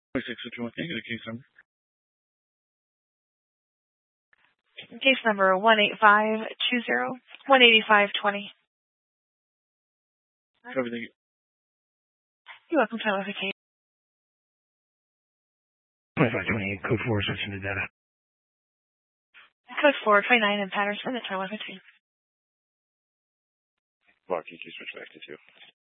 2651, can you get a case number? Case number 18520, 18520. Everything. You're welcome to the case. 2528, code 4, switching to data. Code 429 in Patterson, the 2115. Block, you can switch back to 2.